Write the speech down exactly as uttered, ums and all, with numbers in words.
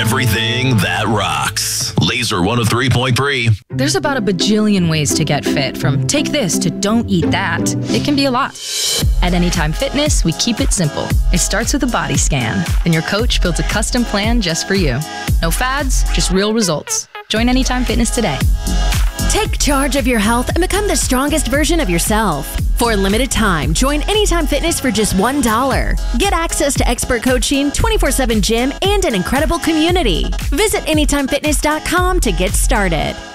everything that rocks. Laser one oh three point three. There's about a bajillion ways to get fit, from take this to don't eat that. It can be a lot. At Anytime Fitness, we keep it simple. It starts with a body scan, then your coach builds a custom plan just for you. No fads, just real results. Join Anytime Fitness today. Take charge of your health and become the strongest version of yourself. For a limited time, join Anytime Fitness for just one dollar. Get access to expert coaching, twenty-four seven gym, and an incredible community. Visit anytime fitness dot com to get started.